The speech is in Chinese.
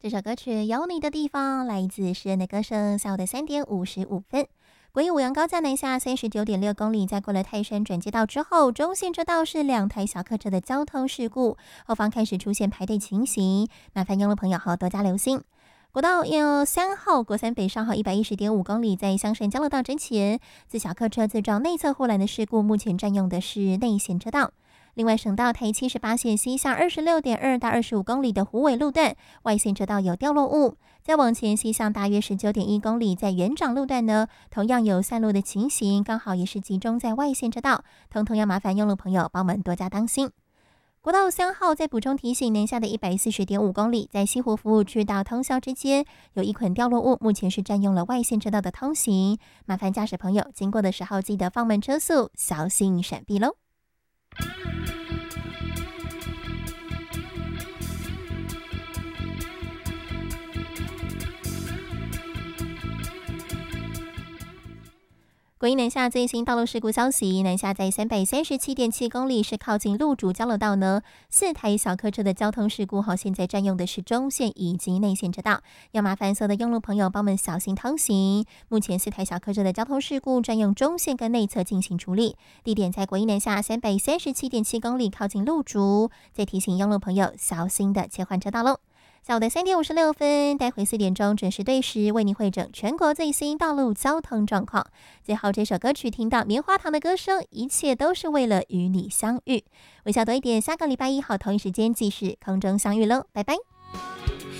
这首歌曲《有你的地方》来自诗人的歌声。下午的3:55。国一五羊高架南下39.6公里，在过了泰山转接道之后，中线车道是2台小客车的交通事故，后方开始出现排队情形，麻烦用路朋友多加留心。国道3号国三北上号110.5公里，在香山交流道之前，自小客车自撞内侧护栏的事故，目前占用的是内线车道。另外，省道台78线西向26.2到25公里的虎尾路段，外线车道有掉落物。再往前西向大约19.1公里，在园长路段呢，同样有散落的情形，刚好也是集中在外线车道，同样麻烦用路朋友帮我们多加当心。国道3号再补充提醒，南下的140.5公里，在西湖服务区到通霄之间有一捆掉落物，目前是占用了外线车道的通行，麻烦驾驶朋友经过的时候记得放慢车速，小心闪避喽。国一南下最新道路事故消息，南下在337.7公里是靠近路竹交流道呢，4台小客车的交通事故现在占用的是中线以及内线车道，要麻烦所有的用路朋友帮们小心通行。目前4台小客车的交通事故占用中线跟内侧进行处理，地点在国一南下337.7公里靠近路竹，再提醒用路朋友小心的切换车道喽。下午的3:56，待会4点钟准时对时为您汇整全国最新道路交通状况。最后这首歌曲听到棉花糖的歌声，一切都是为了与你相遇。微笑多一点，下个礼拜1号同一时间继续空中相遇喽，拜拜。